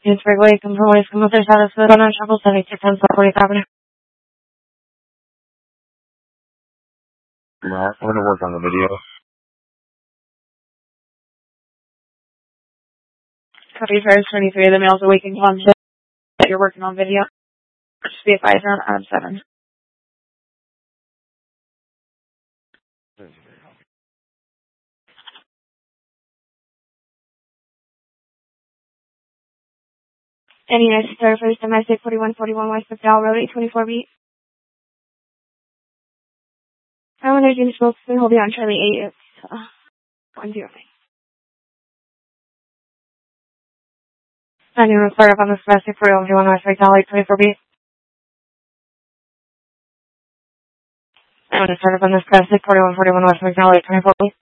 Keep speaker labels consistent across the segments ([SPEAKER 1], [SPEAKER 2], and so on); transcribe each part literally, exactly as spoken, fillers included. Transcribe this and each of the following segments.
[SPEAKER 1] It's Wrigley, come from Waste, come with their status with on Trouble seventy-two ten South fortieth Avenue.
[SPEAKER 2] Well, I'm going to work on the video.
[SPEAKER 1] Copy first, twenty-three of the mails awakening on that you're working on video. Just be advised on Adam seven. Any United States First Domestic forty-one forty-one West McDowell Road, eight twenty-four B. I want to do smoke, hold you on Charlie eight. It's uh, one zero nine. I need to start up on this domestic forty-one forty-one West McDowell, eight twenty-four B. I want to start up on this domestic forty-one forty-one West McDowell, eight twenty-four B.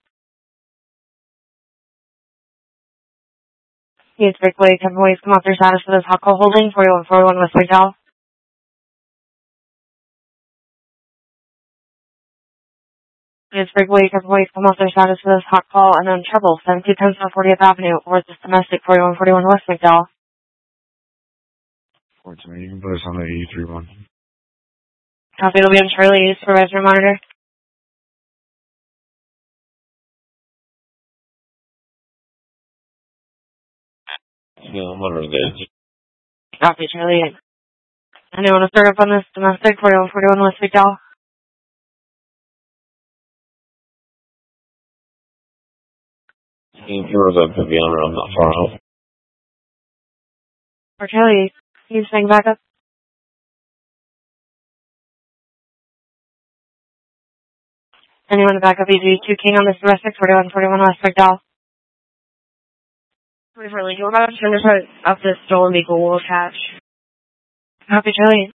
[SPEAKER 1] It's Wrigley, come from Waste, come off their status for this hot call holding, forty-one forty-one West McDowell. It's Wrigley, come from Waste, come off their status for this hot call, and then Trouble, seventy-two ten South fortieth Avenue, or this domestic forty-one forty-one West McDowell.
[SPEAKER 2] Fortunately, you can put us on the eighty-three one.
[SPEAKER 1] Copy, it'll be on Charlie, supervisor monitor.
[SPEAKER 2] Yeah, I'm under the edge.
[SPEAKER 1] Copy, Charlie. Anyone to start up on this domestic forty-one forty-one West McDowell?
[SPEAKER 2] You can throw the Viviana, I'm not far out.
[SPEAKER 1] Or Charlie, can you swing back up? Anyone to back up E G two King on this domestic forty-one forty-one West McDowell? We've really go about to turn this up this stolen vehicle will attach. Copy, Charlie.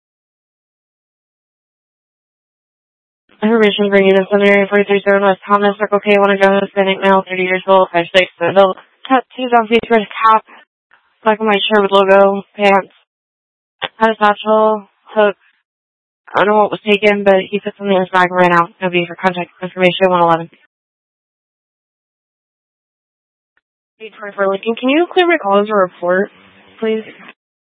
[SPEAKER 1] Information for units on the area forty-three seven West Thomas, Circle K, one of go Hispanic male, thirty years old, five six, middle, tattoos on face, red cap, black and white shirt with logo, pants, had a satchel, hook. I don't know what was taken, but he put something in his bag and ran out. No be for contact information, one eleven. eight twenty-four Lincoln, can you clear my calls or report, please?